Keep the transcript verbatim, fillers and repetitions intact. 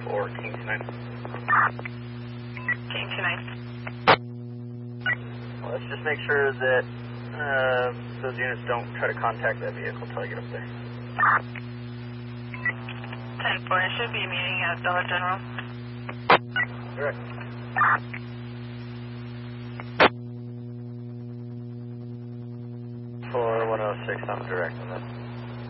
for King two nine. King two nine. Well, let's just make sure that uh, those units don't try to contact that vehicle until I get up there. ten four, I should be meeting at Dollar General. Direct. four one oh six, I'm direct on that.